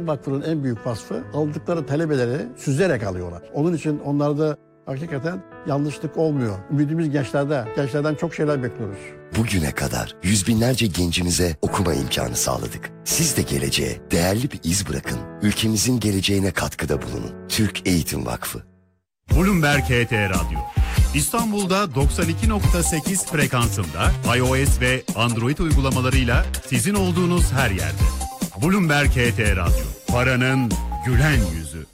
Eğitim Vakfı'nın en büyük vasfı aldıkları talebeleri süzerek alıyorlar. Onun için onlarda hakikaten yanlışlık olmuyor. Ümidimiz gençlerde. Gençlerden çok şeyler bekliyoruz. Bugüne kadar yüz binlerce gencimize okuma imkanı sağladık. Siz de geleceğe değerli bir iz bırakın. Ülkemizin geleceğine katkıda bulunun. Türk Eğitim Vakfı. Bloomberg HT Radyo. İstanbul'da 92.8 frekansında iOS ve Android uygulamalarıyla sizin olduğunuz her yerde. Bloomberg HT Radyo. Paranın gülen yüzü.